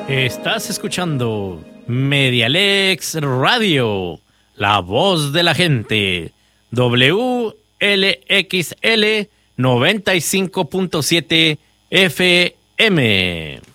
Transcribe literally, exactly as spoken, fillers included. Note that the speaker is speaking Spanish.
Estás escuchando Medialex Radio, la voz de la gente, W L X L noventa y cinco punto siete F M.